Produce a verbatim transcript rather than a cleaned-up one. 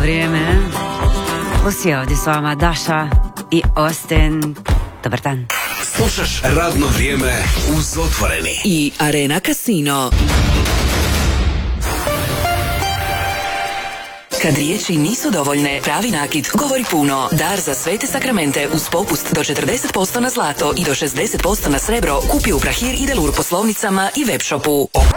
vrijeme. Pusti ovdje s vama Daša i Austin. Dobar dan. Slušaš Radno vrijeme uz Otvoreni i Arena Casino. Kad riječi nisu dovoljne, pravi nakit govori puno. Dar za svete sakramente uz popust do četrdeset posto na zlato i do šezdeset posto na srebro kupi u Prahir i Delur poslovnicama i web shopu.